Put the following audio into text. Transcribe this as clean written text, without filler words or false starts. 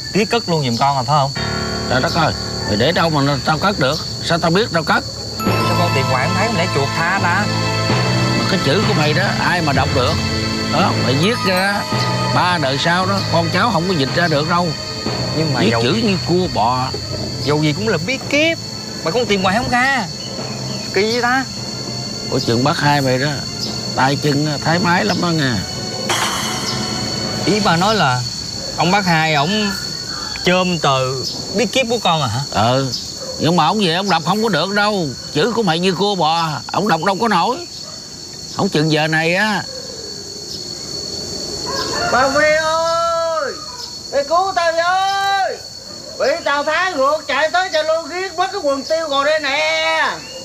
Tí cất luôn giùm con rồi phải không? Trời đất ơi, mày để đâu mà tao cất được? Sao tao biết tao cất? Sao con tìm hoài không thấy, để chuột tha ta. Mà cái chữ của mày đó ai mà đọc được? Đó, mày viết ra 3 đời sau đó con cháu không có dịch ra được đâu. Nhưng mà viết dầu chữ như cua bò. Dù gì cũng là bí kíp, mà con tìm hoài không ra. Kỳ gì ta? Ủa chừng bác hai mày đó tay chân thái mái lắm đó nha. Ý ba nói là ông bác hai ổng chôm tờ bí kíp của con à hả? Nhưng mà ông về ông đọc không có được đâu. Chữ của mày như cua bò, ông đọc đâu có nổi. Ông chừng giờ này á. Bà Phi ơi, đi cứu tao với. Bị tao phá ngược chạy tới cho luôn giết mất cái quần tiêu rồi đây nè.